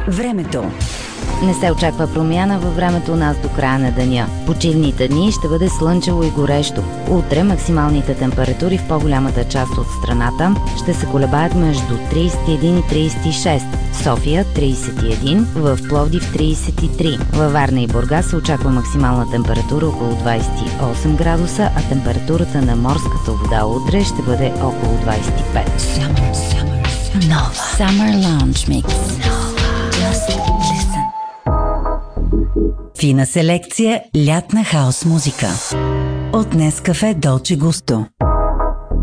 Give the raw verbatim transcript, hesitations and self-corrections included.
Времето. Не се очаква промяна във времето у нас до края на деня. Почивните дни ще бъде слънчево и горещо. Утре максималните температури в по-голямата част от страната ще се колебаят между трийсет и един и трийсет и шест. В София трийсет и един, в Пловдив трийсет и три. Във Варна и Бургас се очаква максимална температура около двайсет и осем градуса, а температурата на морската вода утре ще бъде около двайсет и пет. Summer, summer, Nova. Summer Lounge Mix. Just listen. Фина селекция лятна хаос музика. От Нескафе Долче Густо.